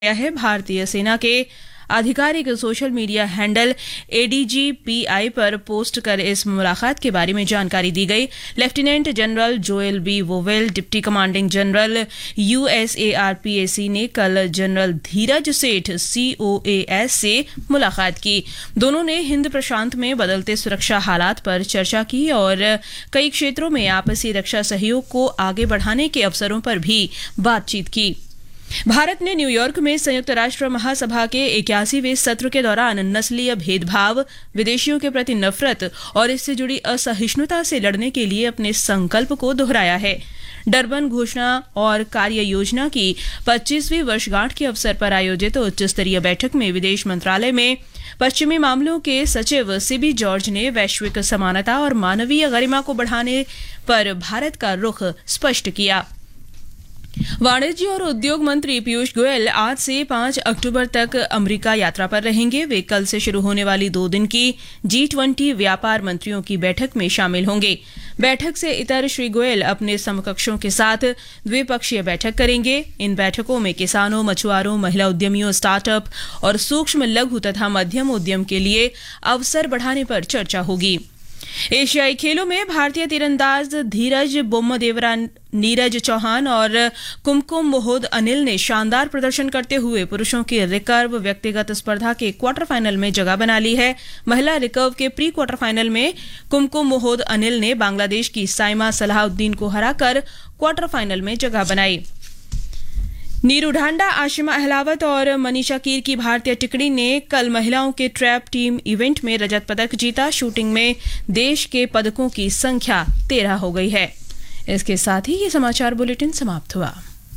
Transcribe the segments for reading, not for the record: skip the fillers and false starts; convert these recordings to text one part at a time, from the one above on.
है। भारतीय सेना के आधिकारिक सोशल मीडिया हैंडल ADGPI पर पोस्ट कर इस मुलाकात के बारे में जानकारी दी गई। Lieutenant general Joel B vowel, deputy commanding general USARPAC ने कल जनरल धीरज सेठ COAS से मुलाकात की। दोनों ने हिंद प्रशांत में बदलते सुरक्षा हालात पर चर्चा की और कई क्षेत्रों में आपसी रक्षा सहयोग को आगे बढ़ाने के अवसरों पर भी बातचीत की। भारत ने न्यूयॉर्क में संयुक्त राष्ट्र महासभा के 81वें सत्र के दौरान नस्लीय भेदभाव, विदेशियों के प्रति नफरत और इससे जुड़ी असहिष्णुता से लड़ने के लिए अपने संकल्प को दोहराया है। डरबन घोषणा और कार्य योजना की 25वीं वर्षगांठ के अवसर पर आयोजित उच्च स्तरीय बैठक में विदेश मंत्रालय में पश्चिमी मामलों के सचिव CB जॉर्ज ने वैश्विक समानता और मानवीय गरिमा को बढ़ाने पर भारत का रुख स्पष्ट किया। वाणिज्य और उद्योग मंत्री पीयूष गोयल आज से 5 अक्टूबर तक अमेरिका यात्रा पर रहेंगे। वे कल से शुरू होने वाली 2 दिन की G20 व्यापार मंत्रियों की बैठक में शामिल होंगे। बैठक से इतर श्री गोयल अपने समकक्षों के साथ द्विपक्षीय बैठक करेंगे। इन बैठकों में किसानों, मछुआरों, महिला उद्यमियों, स्टार्टअप और सूक्ष्म, लघु तथा मध्यम उद्यम के लिए अवसर बढ़ाने पर चर्चा होगी। एशियाई खेलों में भारतीय तीरंदाज धीरज बोम्मदेवरा, नीरज चौहान और कुमकुम मोहद अनिल ने शानदार प्रदर्शन करते हुए पुरुषों की रिकर्व व्यक्तिगत स्पर्धा के क्वार्टर फाइनल में जगह बना ली है। महिला रिकर्व के प्री क्वार्टर फाइनल में कुमकुम मोहद अनिल ने बांग्लादेश की साइमा सलाहुद्दीन को हराकर क्वार्टर फाइनल में जगह बनाई। नीरू ढांडा, आशिमा अहलावत और मनीषा कीर की भारतीय टुकड़ी ने कल महिलाओं के ट्रैप टीम इवेंट में रजत पदक जीता। शूटिंग में देश के पदकों की संख्या 13 हो गई है। इसके साथ ही ये समाचार बुलेटिन समाप्त हुआ।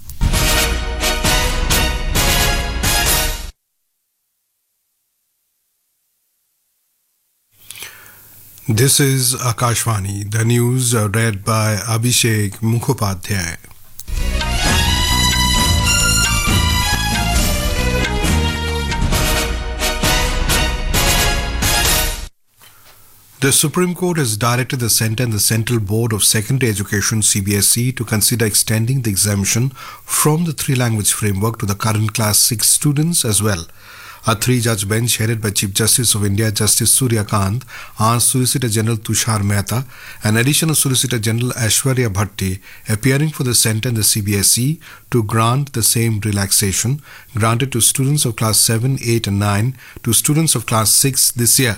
This is Akashvani. The news read by Abhishek Mukhopadhyay. The Supreme Court has directed the Centre and the Central Board of Secondary Education CBSE to consider extending the exemption from the 3-language framework to the current Class 6 students as well. A 3-judge bench headed by Chief Justice of India Justice Surya Kant asked Solicitor General Tushar Mehta and Additional Solicitor General Aishwarya Bhatti, appearing for the Centre and the CBSE, to grant the same relaxation granted to students of Class 7, 8 and 9 to students of Class 6 this year.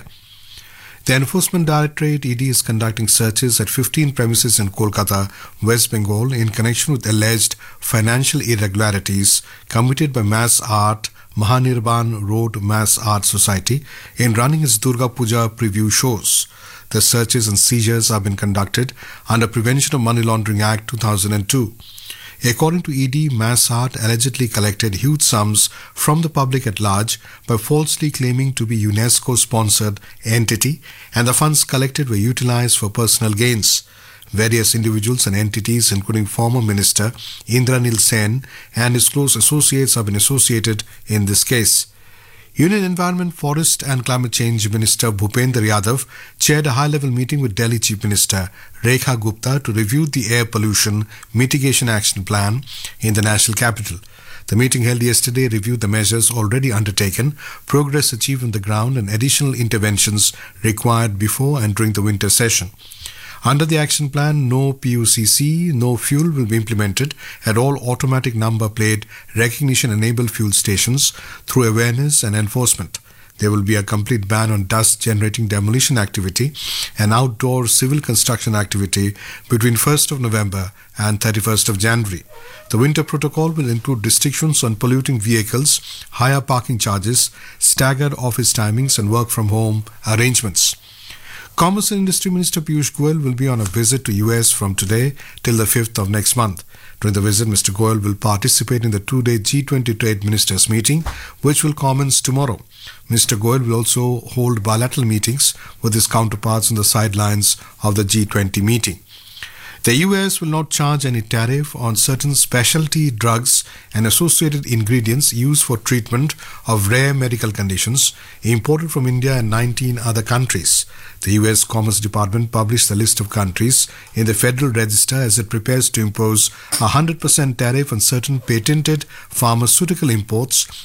The Enforcement Directorate ED is conducting searches at 15 premises in Kolkata, West Bengal in connection with alleged financial irregularities committed by Mass Art Mahanirban Road Mass Art Society in running its Durga Puja preview shows. The searches and seizures have been conducted under Prevention of Money Laundering Act 2002. According to ED, Mass Art allegedly collected huge sums from the public at large by falsely claiming to be UNESCO-sponsored entity, and the funds collected were utilized for personal gains. Various individuals and entities, including former Minister Indranil Sen and his close associates, have been associated in this case. Union Environment, Forest and Climate Change Minister Bhupender Yadav chaired a high-level meeting with Delhi Chief Minister Rekha Gupta to review the Air Pollution Mitigation Action Plan in the national capital. The meeting held yesterday reviewed the measures already undertaken, progress achieved on the ground and additional interventions required before and during the winter session. Under the action plan, no PUCC, no fuel will be implemented at all automatic number plate recognition-enabled fuel stations through awareness and enforcement. There will be a complete ban on dust-generating demolition activity and outdoor civil construction activity between 1st of November and 31st of January. The winter protocol will include restrictions on polluting vehicles, higher parking charges, staggered office timings and work-from-home arrangements. Commerce and Industry Minister Piyush Goyal will be on a visit to US from today till the 5th of next month. During the visit, Mr. Goyal will participate in the 2-day G20 Trade Ministers meeting, which will commence tomorrow. Mr. Goyal will also hold bilateral meetings with his counterparts on the sidelines of the G20 meeting. The US will not charge any tariff on certain specialty drugs and associated ingredients used for treatment of rare medical conditions imported from India and 19 other countries. The US Commerce Department published the list of countries in the Federal Register as it prepares to impose a 100% tariff on certain patented pharmaceutical imports